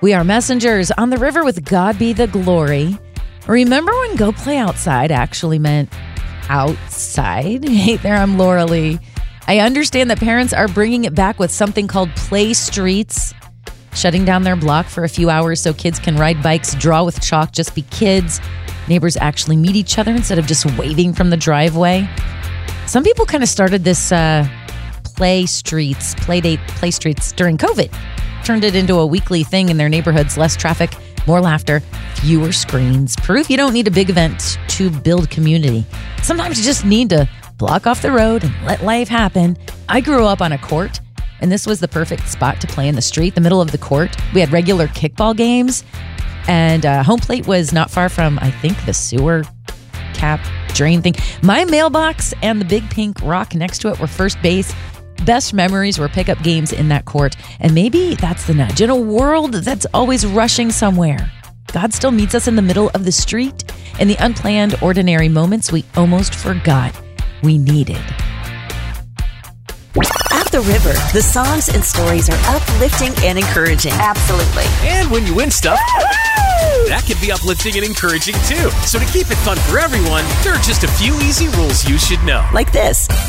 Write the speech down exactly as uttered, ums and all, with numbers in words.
We are messengers on the river with God be the glory. Remember when go play outside actually meant outside? Hey there, I'm Laura Lee. I understand that parents are bringing it back with something called Play Streets, shutting down their block for a few hours so kids can ride bikes, draw with chalk, just be kids. Neighbors actually meet each other instead of just waving from the driveway. Some people kind of started this uh, Play Streets, play date, Play Streets during COVID. Turned it into a weekly thing in their neighborhoods. Less traffic, more laughter, fewer screens. Proof you don't need a big event to build community. Sometimes you just need to block off the road and let life happen. I grew up on a court, and this was the perfect spot to play in the street, the middle of the court. We had regular kickball games, and uh, home plate was not far from, I think, the sewer cap drain thing. My mailbox and the big pink rock next to it were first base. Best memories were pickup games in that court. And maybe that's the nudge. In a world that's always rushing somewhere, God still meets us in the middle of the street in the unplanned, ordinary moments we almost forgot we needed. At the River, the songs and stories are uplifting and encouraging. Absolutely. And when you win stuff, that can be uplifting and encouraging too. So to keep it fun for everyone, there are just a few easy rules you should know. Like this.